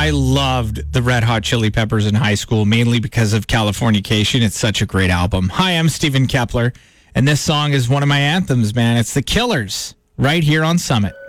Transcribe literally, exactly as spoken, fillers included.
I loved the Red Hot Chili Peppers in high school, mainly because of Californication. It's such a great album. Hi, I'm Stephen Kepler, and this song is one of my anthems, man. It's The Killers, right here on Summit.